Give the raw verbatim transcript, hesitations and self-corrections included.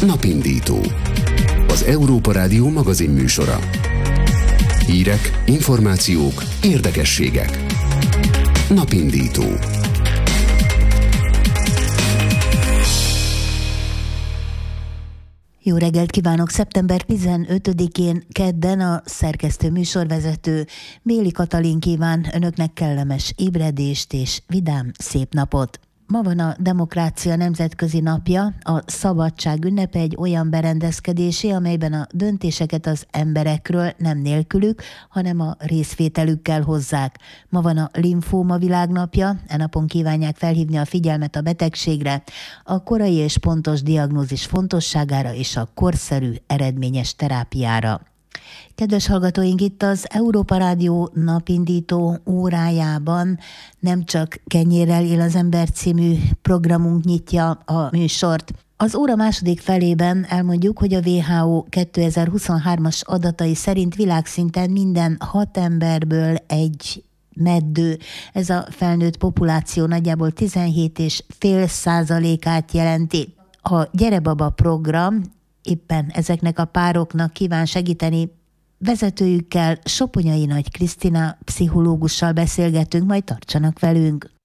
Napindító. Az Európa Rádió magazinműsora. Hírek, információk, érdekességek. Napindító. Jó reggelt kívánok! szeptember tizenötödikén kedden a szerkesztő műsorvezető Béli Katalin kíván önöknek kellemes ébredést és vidám szép napot. Ma van a Demokrácia Nemzetközi Napja, a szabadság ünnepe egy olyan berendezkedésé, amelyben a döntéseket az emberekről nem nélkülük, hanem a részvételükkel hozzák. Ma van a Limfóma Világnapja, e napon kívánják felhívni a figyelmet a betegségre, a korai és pontos diagnózis fontosságára és a korszerű, eredményes terápiára. Kedves hallgatóink, itt az Európa Rádió napindító órájában nem csak Kenyérrel él az ember című programunk nyitja a műsort. Az óra második felében elmondjuk, hogy a dupla vé há ó kétezer-huszonhármas adatai szerint világszinten minden hat emberből egy meddő. Ez a felnőtt populáció nagyjából tizenhét egész öt százalékát jelenti. A Gyere Baba program éppen ezeknek a pároknak kíván segíteni. Vezetőjükkel, Soponyai Nagy Krisztina pszichológussal beszélgetünk, majd tartsanak velünk.